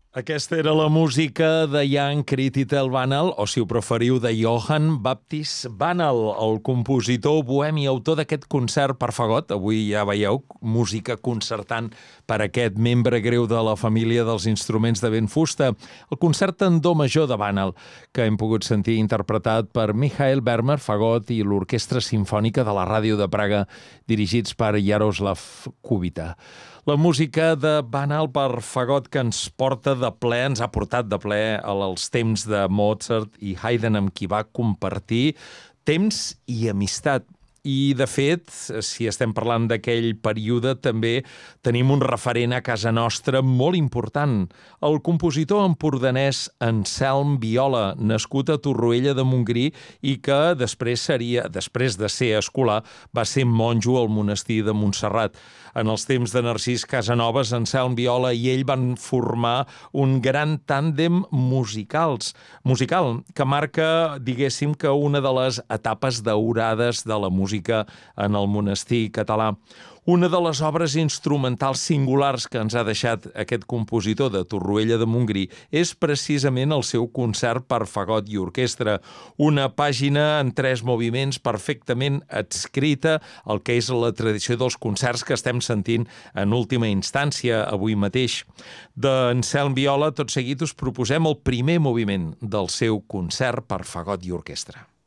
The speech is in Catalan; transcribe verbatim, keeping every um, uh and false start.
Aquesta era la música de Jan Krititel Banal, o si ho preferiu, de Johann Baptist Banal, el compositor bohemi i autor d'aquest concert per fagot. Avui ja veieu, música concertant per aquest membre greu de la família dels instruments de vent fusta. El concert en do major de Banal, que hem pogut sentir interpretat per Michael Bermer, fagot, i l'Orquestra Simfònica de la Ràdio de Praga, dirigits per Jaroslav Kubita. La música de Banal per fagot que ens porta de ple, ens ha portat de ple als temps de Mozart i Haydn, amb qui va compartir temps i amistat. I, de fet, si estem parlant d'aquell període, també tenim un referent a casa nostra molt important. El compositor empordanès Anselm Viola, nascut a Torroella de Montgrí i que després seria, després de ser escolà, va ser monjo al monestir de Montserrat. En els temps de Narcís Casanovas, Anselm Viola i ell van formar un gran tàndem musicals, musical que marca, diguéssim, que una de les etapes daurades de la música en el monestir català. Una de les obres instrumentals singulars que ens ha deixat aquest compositor de Torroella de Montgrí és precisament el seu concert per fagot i orquestra, una pàgina en tres moviments perfectament adscrita al que és la tradició dels concerts que estem sentint en última instància avui mateix. D'Anselm Viola, tot seguit us proposem el primer moviment del seu concert per fagot i orquestra.